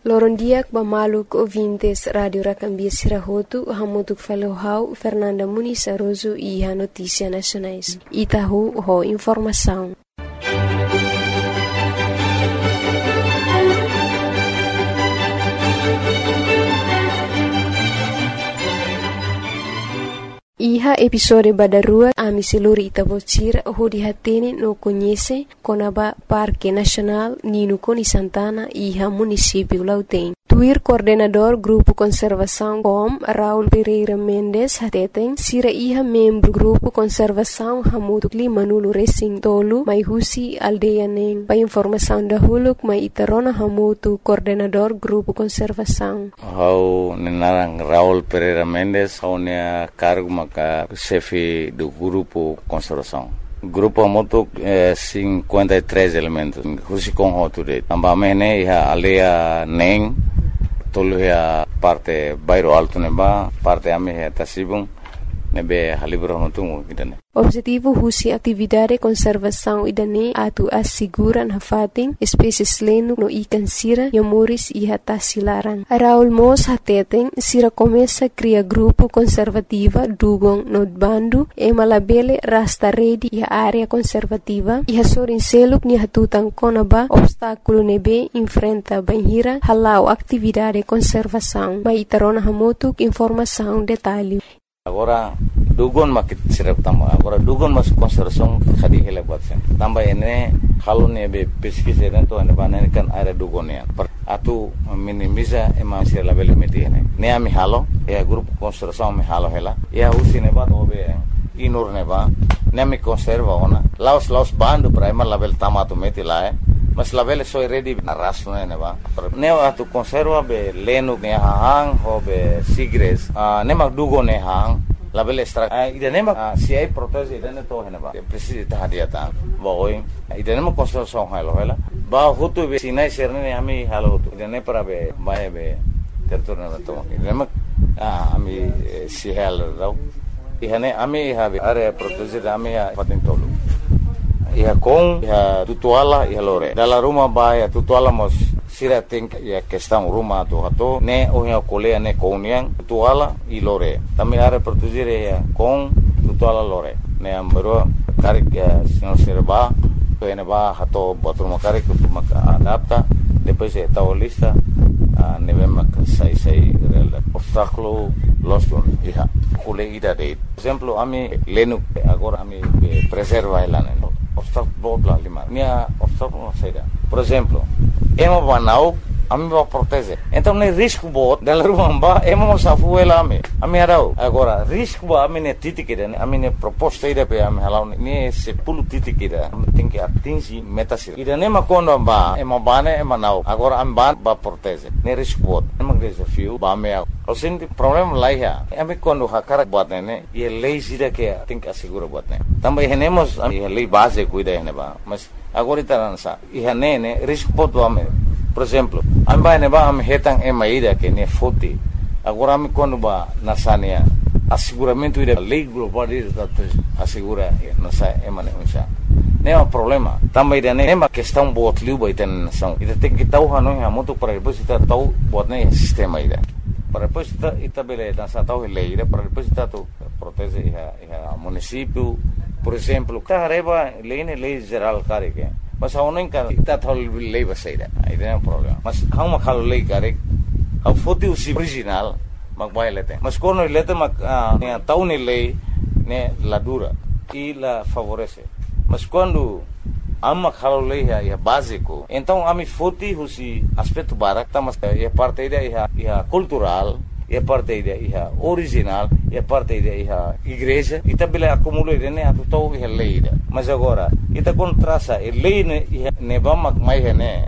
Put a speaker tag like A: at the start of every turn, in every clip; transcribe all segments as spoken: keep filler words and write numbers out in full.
A: Lorondiak bamaluk ouvintes Radio Racambia Sirahotu, hamutuk falohau Fernanda Muniz Aroso e a Notícia Nacionais. Itahu ho informação. Iha episode badarua ami seluri Itabocira ho dihatene no conhece Conaba Parque Nacional Nino Coni Santana iha município Lauten. Tuir coordenador Grupo Conservação Com Raul Pereira Mendes hateten sira iha membro Grupo Conservação Hamutu Lima Nulu Racing Tolu mai husi aldeia neng. Pa informação da huluk mai itarona Hamutu coordenador Grupo Conservação.
B: Hau nenarang Raul Pereira Mendes hau nea cargo maka chefe do Grupo Conservação. Grupo Hamutu eh, cinquenta e três elementos. Husi com hoture. Ambamene iha aldeia neng. Tolu ya parte bairro alto neba, parte ame ya tasibung nebe halibro hontungu kidane.
A: Objetivo husi atividade conservação idane atu asiguran hafating espécies lenu no ikan sira yamuris iha tasilaran. Raul Mos hateten sira começa cria grupo conservativa dugong no bandu e malabele rasta redi iha área conservativa iha sorin seluk ni hatutan konaba obstáculo nebe enfrenta banhira halau atividade conservação. Mai tarona hamutuk informação detalhe.
B: Agora dugon makit sirap tamba agora dugon mas conservação khadi hele batsen tamba ene halone be pesquisa dentro ene banane kan area dugonia atu minimiza ema sir label medine ne ami halo e grupo conservação me halo hela e usine bat obe inur ne ba ne mi conserva ona laos laos bando primer label tamato meti la mas label so ready na raso ne ba ne atu conserva be lenu ne hang ho be sigres ne mag dugo ne hang label extra idane ma si ai protege idane to hena ba precisa ta hadiata boy idane ma conservação halo hela ba hutu be sinai serne ami halo hutu idane para be bae be territorio na to idane ma ami si halo rau ihane ami habe area protege ami patin tolu iha com iha tutuala iha lore dalla rumah ba ya tutuala mos sira think ya questão rumah tu hato ne ohia kolea ne kouniang tutuala i lore tami are protegere ya com tutuala lore ne ambero karik ya senhor serba to ene ba hato botur karik tu maka adapta depois e tau lista ne vem sai sai rel obstáculo los don iha kule ida de exemplo ami lenu agora ami preserva elane obstáculo bla lima minha obstáculo saída por exemplo emo banau ami va proteger então nem risco bot dela rumba emo safu ela ami ami arau agora risco ba ami ne titikida ami ne proposta ida pe ami halau ne se pulu titikida tem que atingir meta sir ida ne makondo ba emo bane emo nau agora ami ban ba proteger ne risco bot emo desafio ba me o senti problema lá ya ami quando hakara bot ne e lei sida que tem que assegurar bot ne também renemos a lei base cuida ne ba mas agora itaransa e ne risco bot ba me por exemplo amba ne ba am hetang e maida que ne foti agora me quando ba nasania asseguramento ida lei global ida assegura nasa e mane unsa ne é um problema também ida ne ma questão bot liu ba iten nação ida tem que tau hanu ha moto para depois ita tau bot ne sistema ida para depois ita ita bele nasa tau lei ida para depois ita tu protege a município por exemplo carreba lei ne lei geral care que mas hau nem kan ita thol lei baseira aí não é um problema mas hau ma khalo lei care hau foti usi original mag bailete mas quando lete mag ne tau ne lei ne la dura e la favorece mas quando amma khalo lei é básico então ami foti usi aspecto barak mas é parte da é cultural é parte da é original é parte da é igreja e também acumula ne atu tau é lei mas agora ita contrasa e lei ne ne vamos mais ne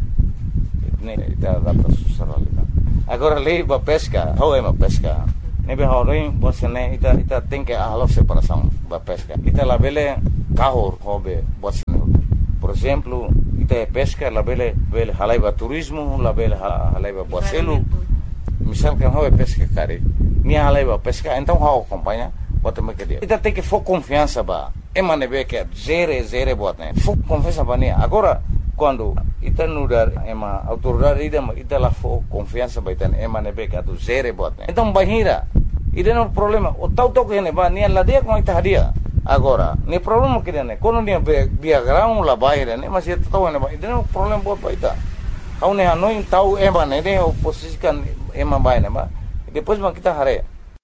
B: ne ita data socialidade agora lei ba pesca how é uma pesca ne be horin você ne ita ita tem que a separação ba pesca ita la bele carro hobe você por exemplo ita pesca la bele bele halaiba turismo la bele halaiba boacelo misal que how é pesca cara ni halaiba pesca então how acompanha bota me que dia ita tem que for confiança ba emane be que zero zero bota ne for confiança ba ne agora quando ita nudar ema autoridade ida ita la fo confiança baitan ema nebe ka tu zere bot então bahira ida no problema o tau tau que ne ba ni la dia com ita hadia agora ni problema que ne quando ni via grão la baira ne mas ita tau ne ba ida no problema bot baita au ne hanoi tau ema ne ne o posisikan ema baina ba depois ma kita hare.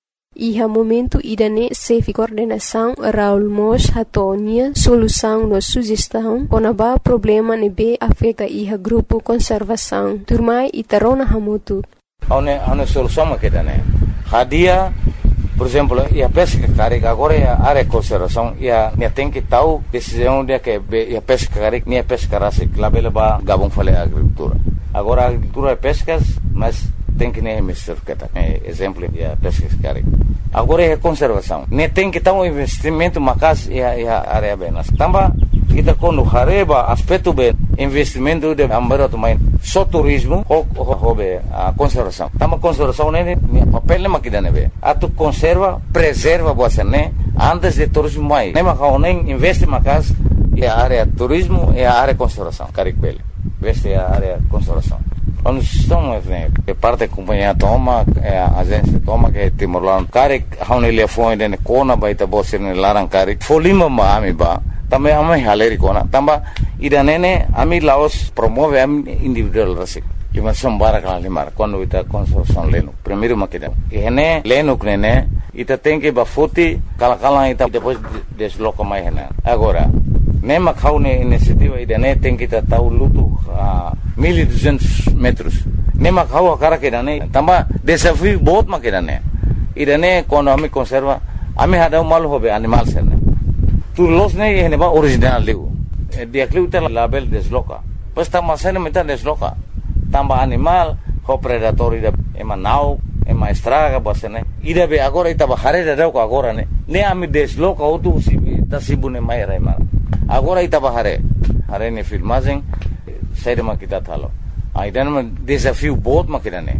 A: Iha momento idane sefi coordenação Raul Mos hatonia solução no sugestão onaba problema nebe afeta iha grupo conservação turmai itarona hamutu.
B: Aune aune solução makidane. Hadia, por exemplo, ia pesca carega agora ia área conservação ia ne tem que tal decisão dia que ia pesca carega ne pesca rase labela ba gabon fale agricultura. Agora a agricultura é pescas, mas tem que nem mister kata exemplo de pesca carega. Agora é conservação. Ne tem que tal investimento macas ia ia área benas. Tamba kita quando hareba aspecto bem investimento de ambaro também só turismo ou hobe a conservação. Tamba conservação né papel ne makidane be. Atu conserva, preserva você né antes de turismo mai. Ne makau nem investe macas ia área turismo e a área conservação. Caricbele. Veste a área conservação. Quando estão que parte da companhia toma a agência toma que Timor-Leste cari haune le foi de kona baita bosir ne larang cari folima ma ami ba também ami haleri kona tamba idanene ami Laos promove ami individual rasik lima sombara kala limar quando ita construção leno primeiro makida ene leno knene ita tem que bafuti kala kala ita depois desloca mais hena agora nema kaune iniciativa idane tem que tahu lutu a mil e duzentos metros nema kau akara que idane tamba desafio बहुत ma que idane idane quando ami conserva ami hada mal hobe animal serne tu los ne ene ba original leu dia kluta label desloca pues tamba sene meta desloca tamba animal ho predator ida ema nau ema estraga bosene ida be agora ita ba hare da ko agora ne ne ami desloca otu sibi tasibune mai raima agora ita bahare hare ne filmagem saída makita thalo aidan ma desafio बहुत makita ne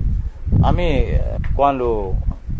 B: ami quando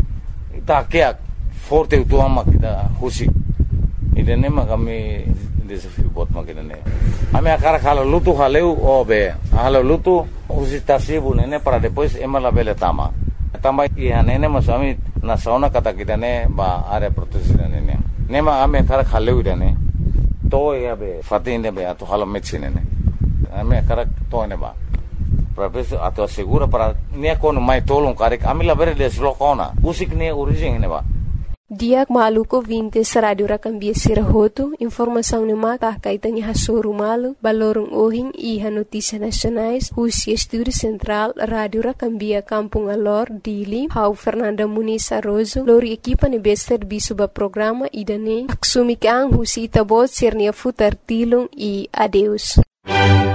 B: ita kia forte tu ama kita husi idene ma kami desafio बहुत makita ne ami akara khalo lutu haleu obe halo lutu husi tasibu ne para depois emala bele tama tama ihane ne masami na sauna kata kita ne ba are protection ne ne ma ami akara khaleu idane to ya be fatinde be ato halo medicine ne ame karak to ne ba professor ato segura para ne kono mai tolong karik amila bere deslokona usik ne origin ne ba
A: Diak maluko vinte radio rakambia sirahoto informação ne mata kaitani hasoru malu balorong ohing iha notícia nacionais Husi Estúdio Central Radio Rakambia Kampung Alor Dili Hau Fernanda Muniz Arrozo lori equipa ne bester bisuba programa idane aksumikang Husi itabot sirnia futar tilung e adeus.